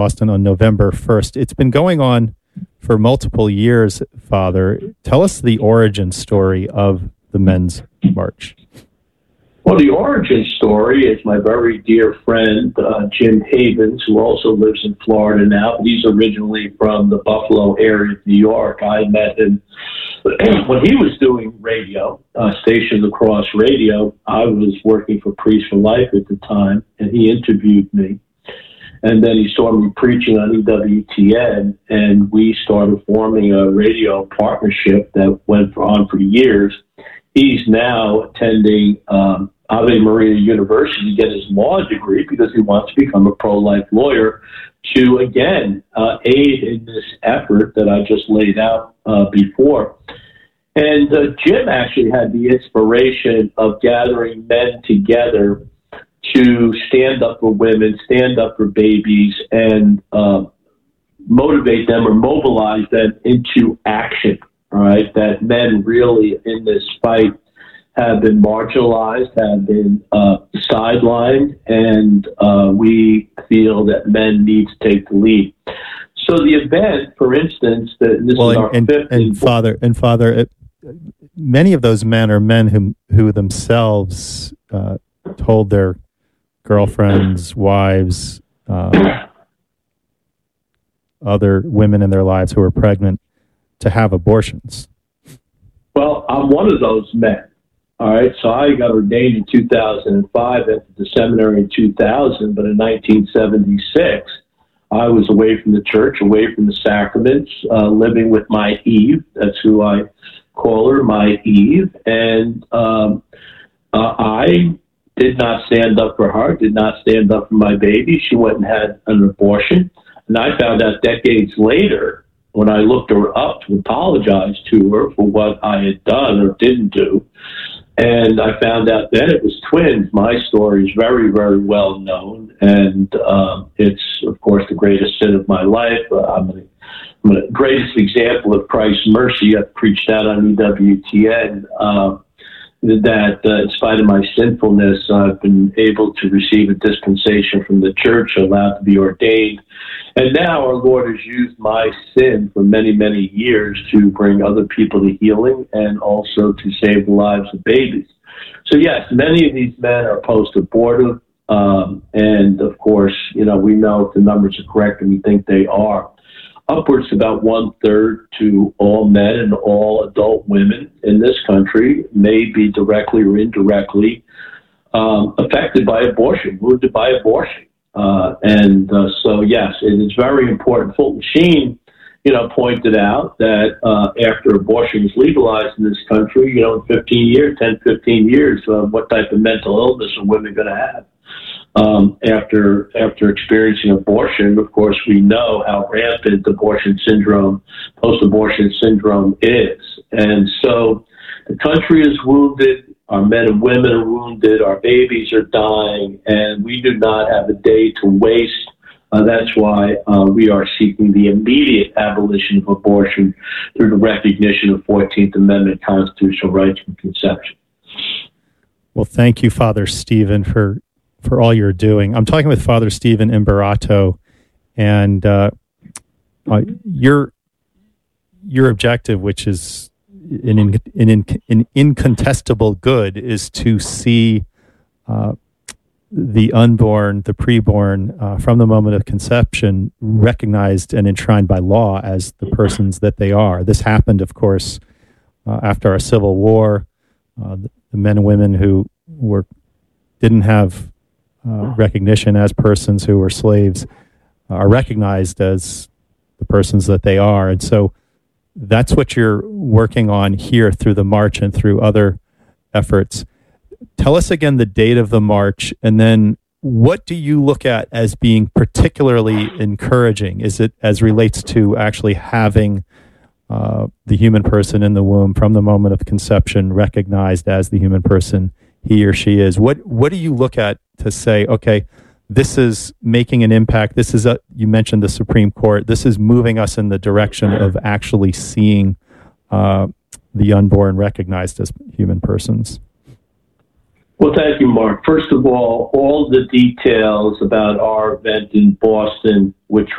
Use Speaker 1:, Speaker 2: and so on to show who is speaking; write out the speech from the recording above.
Speaker 1: Boston on November 1st. It's been going on for multiple years, Father. Tell us the origin story of the Men's March.
Speaker 2: Well, the origin story is my very dear friend, Jim Havens, who also lives in Florida now, but he's originally from the Buffalo area of New York. I met him when he was doing radio, Stations Across Radio. I was working for Priest for Life at the time, and he interviewed me. And then he saw me preaching on EWTN, and we started forming a radio partnership that went on for years. He's now attending Ave Maria University to get his law degree because he wants to become a pro-life lawyer to, again, aid in this effort that I just laid out before. And Jim actually had the inspiration of gathering men together to stand up for women, stand up for babies, and motivate them or mobilize them into action. All right, that men really in this fight have been marginalized, have been sidelined, and we feel that men need to take the lead. So the event, for instance, that this is our fifth.
Speaker 1: Father, many of those men are men who themselves told their girlfriends, wives, other women in their lives who were pregnant to have abortions.
Speaker 2: Well, I'm one of those men. All right, so I got ordained in 2005, entered the seminary in 2000, but in 1976, I was away from the church, away from the sacraments, living with my Eve. That's who I call her, my Eve. And I did not stand up for her, did not stand up for my baby. She went and had an abortion. And I found out decades later, when I looked her up to apologize to her for what I had done or didn't do, and I found out then it was twins. My story is very, very well known, and it's, of course, the greatest sin of my life. I'm the greatest example of Christ's mercy. I've preached that on EWTN, that in spite of my sinfulness, I've been able to receive a dispensation from the church, allowed to be ordained. And now our Lord has used my sin for many, many years to bring other people to healing and also to save the lives of babies. So yes, many of these men are post-abortive. And of course, we know if the numbers are correct, and we think they are. Upwards to about 1/3 to all men and all adult women in this country may be directly or indirectly affected by abortion, wounded by abortion. So, yes, it is very important. Fulton Sheen, pointed out that after abortion is legalized in this country, in 15 years, what type of mental illness are women going to have? After experiencing abortion, of course, we know how rampant abortion syndrome, post-abortion syndrome is. And so the country is wounded, our men and women are wounded, our babies are dying, and we do not have a day to waste. That's why we are seeking the immediate abolition of abortion through the recognition of 14th Amendment constitutional rights from conception.
Speaker 1: Well, thank you, Father Stephen, for all you're doing. I'm talking with Father Stephen Imbarato, and your objective, which is an incontestable good, is to see the unborn, the preborn, from the moment of conception, recognized and enshrined by law as the persons that they are. This happened, of course, after our Civil War. The men and women who didn't have recognition as persons who were slaves are recognized as the persons that they are. And so that's what you're working on here through the march and through other efforts. Tell us again the date of the march, and then what do you look at as being particularly encouraging? Is it as relates to actually having the human person in the womb from the moment of conception recognized as the human person he or she is? What do you look at to say, okay, this is making an impact? This is you mentioned the Supreme Court. This is moving us in the direction of actually seeing the unborn recognized as human persons.
Speaker 2: Well, thank you, Mark. First of all the details about our event in Boston, which